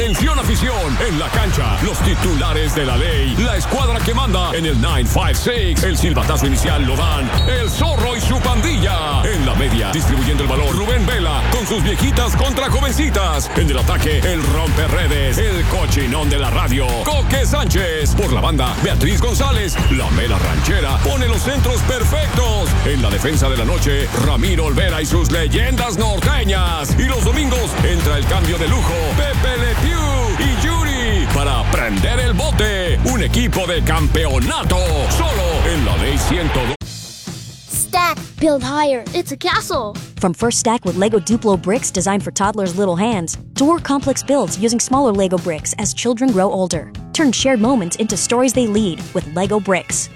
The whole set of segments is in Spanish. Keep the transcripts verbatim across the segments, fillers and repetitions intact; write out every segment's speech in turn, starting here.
Atención afición, en la cancha, los titulares de la ley, la escuadra que manda en el nueve cinco seis, el silbatazo inicial lo dan el Zorro y su pandilla. En la media, distribuyendo el balón, Rubén Vela con sus viejitas contra jovencitas. En el ataque, el romperredes, el cochinón de la radio, Coque Sánchez. Por la banda, Beatriz González, la mera ranchera, pone los centros perfectos. En la defensa de la noche, Ramiro Olvera y sus leyendas norteñas. Y los domingos, entra el cambio de lujo, Pepe Le Pew y Yuri para prender el bote. Un equipo de campeonato, solo en la ley ciento dos. Stack, build higher. It's a castle. From First Stack with Lego Duplo bricks designed for toddlers' little hands, to more complex builds using smaller Lego bricks as children grow older. Turn shared moments into stories they lead with Lego bricks.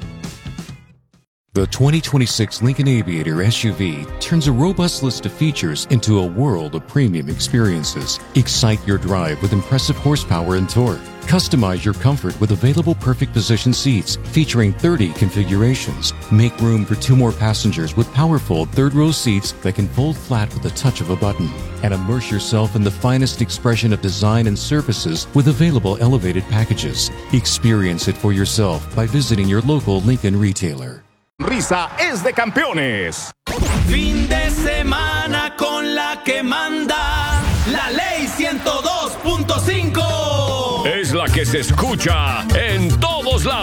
The twenty twenty-six Lincoln Aviator S U V turns a robust list of features into a world of premium experiences. Excite your drive with impressive horsepower and torque. Customize your comfort with available perfect position seats featuring thirty configurations. Make room for two more passengers with powerful third-row seats that can fold flat with the touch of a button. And immerse yourself in the finest expression of design and services with available elevated packages. Experience it for yourself by visiting your local Lincoln retailer. Risa es de campeones. Fin de semana con la que manda la ley ciento dos punto cinco. Es la que se escucha en todos lados.